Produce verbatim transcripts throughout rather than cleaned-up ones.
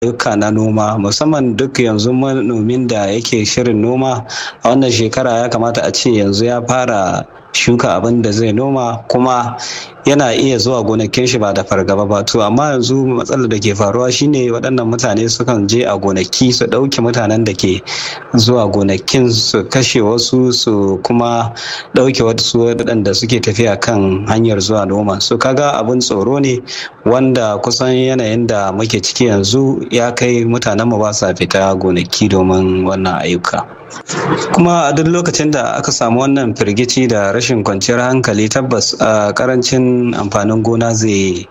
ayyuka na noma, musamman duk yanzu manomin da yake shirin noma a wannan shekara ya kamata a ce yanzu ya fara shuka abin da zai noma kuma yana iya zuwa gonakin shi ba da fargaba ba. To amma yanzu matsalar da ke faruwa shine waɗannan mutane sukan je a gonaki su ɗauke mutanen da ke zuwa gonakin su kashe wasu su kuma ɗauke wasu waɗanda suke tafiya kan hanyar zuwa noma. So kaga abin tsoro ne wanda kusan yanayin da muke ciki yanzu ya kai mutanen mu ba sa fita gonaki domin wannan ayyuka. Kuma a duk lokacin da aka samu wannan firgici da rashin kwanciyar hankali, tabbas a karancin amfanin gona zai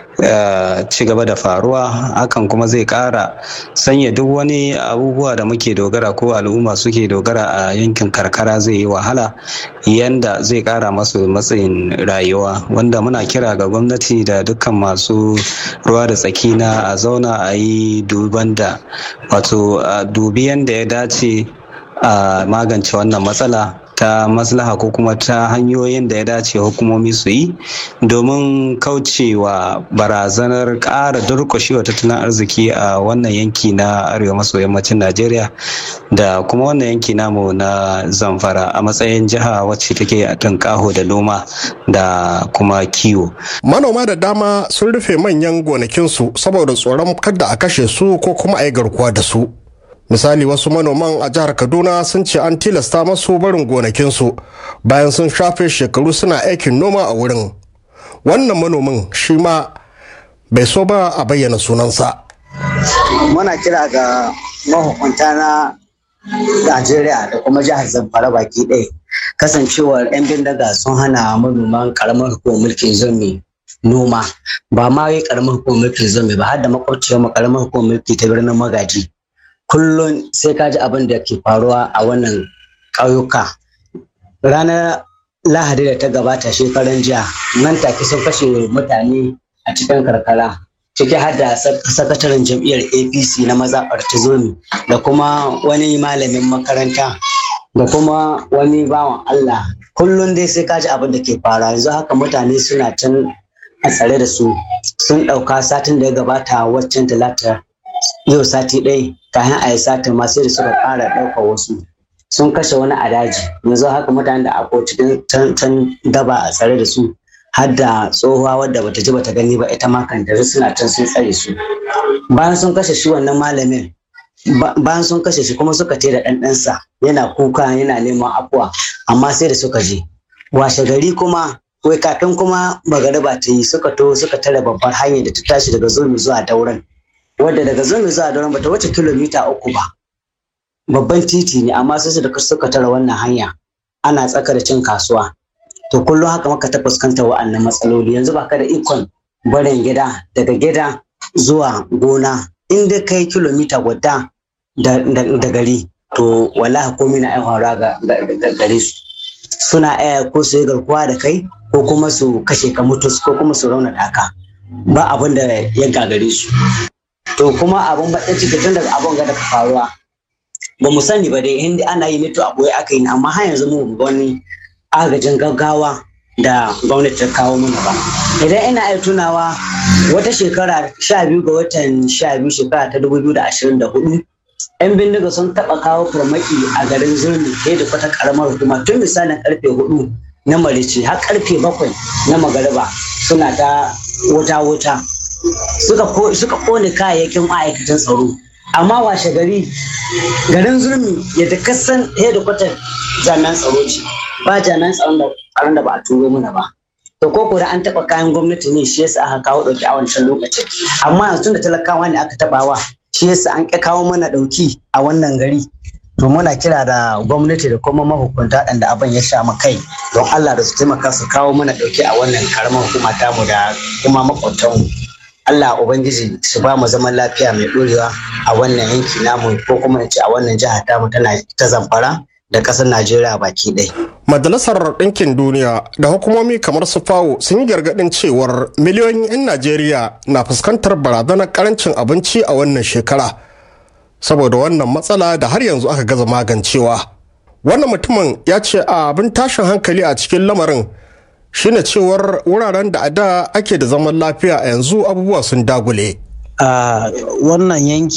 ci gaba da faruwa, hakan kuma zai kara sanya duk wani abubuwa da muke dogara ko al'umma suke dogara a yankin karkara zai yi wahala, yanda zai kara masu matsayin rayuwa, wanda muna kira ga gwamnati da dukkan masu ruwa da tsaki na a zauna a yi duban da wato a dubi yanda ya dace a magance wannan matsala ta maslaha ko kuma ta hanyoyin da ya dace hukumomi su yi domin kaucewa barazanar ƙara durƙushewa tattalin arziki a wannan yanki na arewa maso yammacin Najeriya da kuma wannan yanki namu na Zamfara a matsayin jiha wacce take a tunƙaho da noma da kuma kiwo. Manoma da dama sun rufe manyan gonakinsu saboda tsoron kada a kashe su ko kuma a yi garkuwa da su. Misali, wasu manoman a jihar Kaduna sun ce an tilasta masu barin gonakinsu bayan sun shafe shekaru suna aikin noma a wurin. Wannan manomin shi ma bai so ba a bayyana sunansa. Muna kira ga mahukunta na Najeriya da kuma jihar Zamfara baki ɗaya. Kasancewar 'yan bindiga sun hana manoman karamar hukumar mulkin Zombe noma, ba ma yi karamar hukumar mulkin Zombe ba, har da makwabciyar mu karamar hukumar mulki ta birnin Magaji. Kullum sai ka ji abin da ke faruwa a wannan ƙauyuka. Ranar Lahadi da ta gabata shekaran jiya, nan take sun kashe mutane a cikin karkara, ciki har da sakataren jam'iyyar A P C na mazaɓar Tizoni da kuma wani malamin makaranta da kuma wani bawan Allah. Kullum dai sai ka ji abin da ke faruwa. Yanzu haka mutane suna can a tsare da su, sun ɗauka satin da ya gabata waccan talata, yau sati ɗaya kayan a yi satin ma sai da suka ƙara ɗaukar wasu, sun kashe wani a daji. Yanzu haka mutanen da akwai cikin can daba a tsare da su, har da tsohuwa wadda bata ji bata gani ba ita ma kan dare suna can sun tsare su. Bayan sun kashe shi wannan malamin, bayan sun kashe shi kuma suka tada ɗanɗansa yana kuka yana neman afuwa, amma sai da suka je washe gari kuma wai kafin kuma magariba ta yi suka to suka tare babbar hanyar da ta tashi daga Zurmi zuwa Dauran, wadda daga Zurmi zuwa Dauran bata wuce kilomita uku ba, babban titi ne, amma sai da suka tare wannan hanya ana tsaka da cin kasuwa. To kullum haka maka ta fuskanta wa'annan matsaloli. Yanzu baka da ikon barin gida daga gida zuwa gona, inda kai kilomita guda da gari, to wallahi komai na aiwara ga gare su. Suna aya ko su yi garkuwa da kai ko kuma su kashe ka mutu ko kuma su raunata ka, ba abin da ya gagare su. To kuma abin baɗin ciki tun daga abin ga da faruwa ba mu sani ba dai, inda ana yi mito a ɓoye aka yi, amma har yanzu mu wani agajin gaggawa da gwamnati ta kawo mana ba. Idan ina iya tunawa wata shekara sha biyu ga watan sha biyu shekara ta dubu biyu da ashirin da hudu, yan bindiga sun taɓa kawo farmaki a garin Zurmi da kwata karamar hukuma tun misalin karfe hudu na marici har karfe bakwai na magariba suna ta wuta-wuta, suka kone kayayyakin ma'aikatan tsaro. Amma washe gari garin Zurmi yadda kasan hedikwatar jami'an tsaro ce, ba jami'an tsaron da ba a turo mana ba. To ko da an taba kayan gwamnati ne shi yasa aka kawo dauki a wancan lokacin, amma yanzu da talakawa ne aka tabawa shi yasa an ƙi kawo mana dauki a wannan gari. To muna kira da gwamnati da kuma mahukunta da abin ya sha kai, don Allah da su taimaka su kawo mana dauki a wannan karamar hukuma tamu da kuma makwabtanmu. Allah Ubangiji su ba mu zaman lafiya mai ɗorewa a wannan yanki namu, ko kuma in ce a wannan jihar tamu tana ta Zamfara da ƙasar Najeriya baki ɗaya. Majalisar Ɗinkin Duniya da hukumomi kamar su FAO sun yi gargaɗin cewar miliyoyin 'yan Najeriya na fuskantar barazanar ƙarancin abinci a wannan shekara saboda wannan matsala da har yanzu aka gaza magancewa. Wannan mutumin ya ce a abin tashin hankali a cikin lamarin shine cewar wuraren da a da ake da zaman lafiya a yanzu abubuwa sun dagule. a wannan yanki